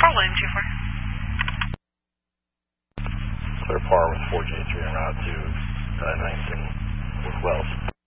William 24. Clear par with 4J3 en route to 19 with Wells.